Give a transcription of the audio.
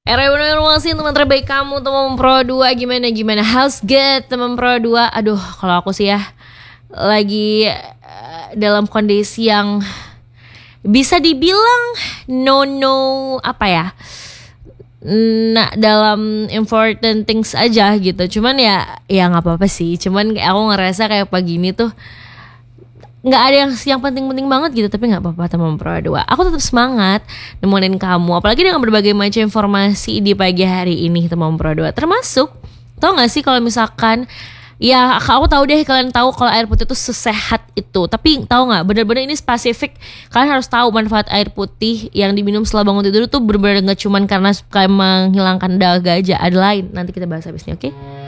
Era bener masih teman terbaik kamu, teman Pro 2. Gimana how's good teman Pro 2? Aduh, kalau aku sih ya lagi dalam kondisi yang bisa dibilang apa ya, nah dalam important things aja gitu. Cuman ya nggak apa-apa sih. Cuman aku ngerasa kayak pagi ini tuh nggak ada yang penting-penting banget gitu, tapi nggak apa-apa teman Pro 2. Aku tetap semangat nemenin kamu, apalagi dengan berbagai macam informasi di pagi hari ini teman Pro 2. Termasuk, tau nggak sih kalau misalkan ya aku tahu deh, kalian tahu kalau air putih itu sesehat itu. Tapi tahu nggak, bener-bener ini spesifik, kalian harus tahu manfaat air putih yang diminum setelah bangun tidur itu bener-bener nggak cuman karena kayak menghilangkan dahaga aja, ada lain. Nanti kita bahas habis ini, oke?